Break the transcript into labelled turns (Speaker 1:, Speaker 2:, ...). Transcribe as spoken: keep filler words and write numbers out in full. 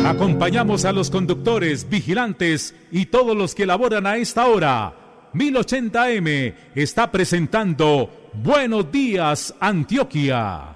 Speaker 1: Acompañamos a los conductores, vigilantes y todos los que laboran a esta hora. mil ochenta eme está presentando Buenos Días, Antioquia.